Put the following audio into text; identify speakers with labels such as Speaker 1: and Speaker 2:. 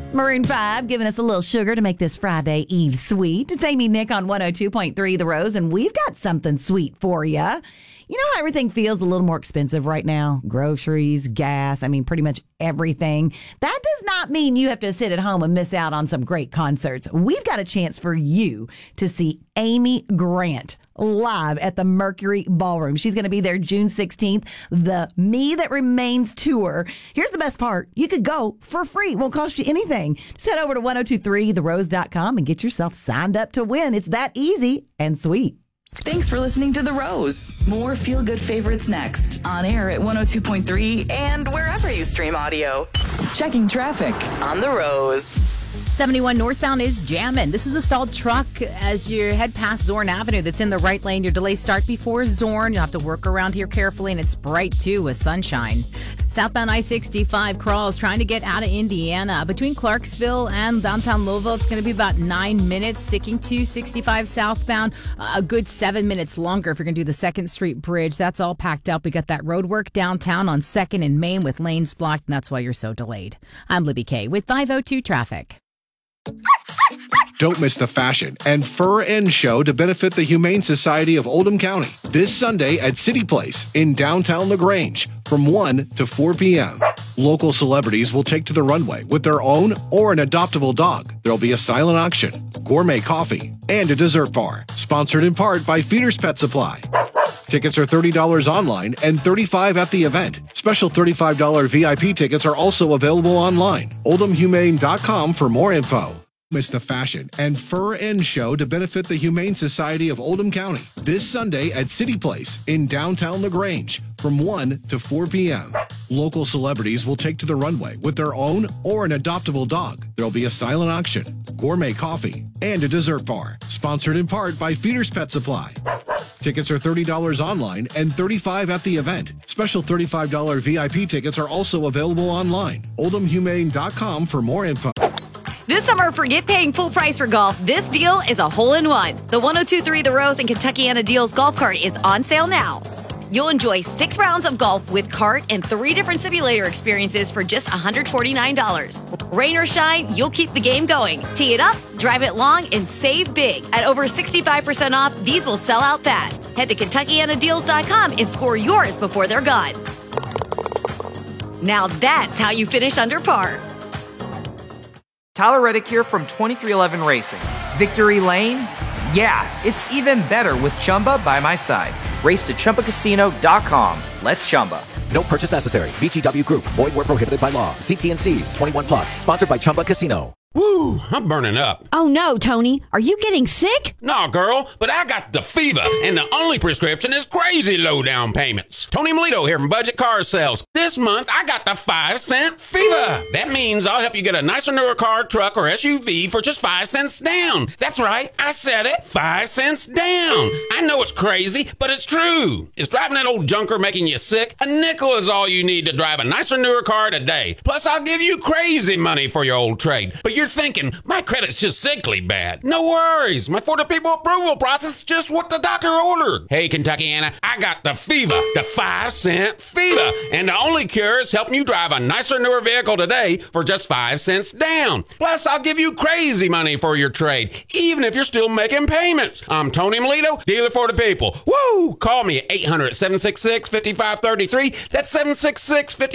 Speaker 1: Maroon 5 giving us a little sugar to make this Friday Eve sweet. It's Amy Nick on 102.3 The Rose, and we've got something sweet for you. You know how everything feels a little more expensive right now? Groceries, gas, pretty much everything. That does not mean you have to sit at home and miss out on some great concerts. We've got a chance for you to see Amy Grant live at the Mercury Ballroom. She's going to be there June 16th, the Me That Remains tour. Here's the best part. You could go for free. It won't cost you anything. Just head over to 1023therose.com and get yourself signed up to win. It's that easy and sweet.
Speaker 2: Thanks for listening to The Rose. More feel-good favorites next. On air at 102.3 and wherever you stream audio. Checking traffic on The Rose.
Speaker 3: 71 northbound is jamming. This is a stalled truck as you head past Zorn Avenue that's in the right lane. Your delays start before Zorn. You'll have to work around here carefully, and it's bright, too, with sunshine. Southbound I-65 crawls trying to get out of Indiana. Between Clarksville and downtown Louisville, it's going to be about 9 minutes. Sticking to 65 southbound, a good 7 minutes longer if you're going to do the 2nd Street Bridge. That's all packed up. We got that road work downtown on 2nd and Main with lanes blocked, and that's why you're so delayed. I'm Libby Kay with 502 Traffic.
Speaker 4: Don't miss the fashion and fur end show to benefit the Humane Society of Oldham County this Sunday at City Place in downtown LaGrange from 1 to 4 p.m. Local celebrities will take to the runway with their own or an adoptable dog. There'll be a silent auction, gourmet coffee, and a dessert bar, sponsored in part by Feeder's Pet Supply. Tickets are $30 online and $35 at the event. Special $35 VIP tickets are also available online. OldhamHumane.com for more info. Miss the fashion and fur end show to benefit the Humane Society of Oldham County this Sunday at City Place in downtown LaGrange from 1 to 4 p.m. Local celebrities will take to the runway with their own or an adoptable dog. There'll be a silent auction, gourmet coffee, and a dessert bar, sponsored in part by Feeder's Pet Supply. Tickets are $30 online and $35 at the event. Special $35 VIP tickets are also available online. OldhamHumane.com for more info.
Speaker 5: This summer, forget paying full price for golf. This deal is a hole-in-one. The 1023 The Rose and Kentuckiana Deals golf cart is on sale now. You'll enjoy 6 rounds of golf with cart and 3 different simulator experiences for just $149. Rain or shine, you'll keep the game going. Tee it up, drive it long, and save big. At over 65% off, these will sell out fast. Head to KentuckianaDeals.com and score yours before they're gone. Now that's how you finish under par.
Speaker 6: Tyler Reddick here from 2311 Racing. Victory Lane? Yeah, it's even better with Chumba by my side. Race to ChumbaCasino.com. Let's Chumba.
Speaker 7: No purchase necessary. VGW Group. Void where prohibited by law. See T&Cs. 21 plus. Sponsored by Chumba Casino.
Speaker 8: Woo, I'm burning up.
Speaker 9: Oh no, Tony. Are you getting sick?
Speaker 8: No, girl, but I got the fever, and the only prescription is crazy low down payments. Tony Melito here from Budget Car Sales. This month, I got the 5-cent fever. That means I'll help you get a nicer, newer car, truck, or SUV for just 5 cents down. That's right, I said it, 5 cents down. I know it's crazy, but it's true. Is driving that old junker making you sick? A nickel is all you need to drive a nicer, newer car today. Plus, I'll give you crazy money for your old trade. But you're thinking, my credit's just sickly bad. No worries. My 40 people approval process is just what the doctor ordered. Hey, Kentuckiana, I got the fever, the 5-cent fever. And the only cure is helping you drive a nicer, newer vehicle today for just 5 cents down. Plus, I'll give you crazy money for your trade, even if you're still making payments. I'm Tony Melito, dealer for the people. Woo! Call me at 800-766-5533. That's 766-5533.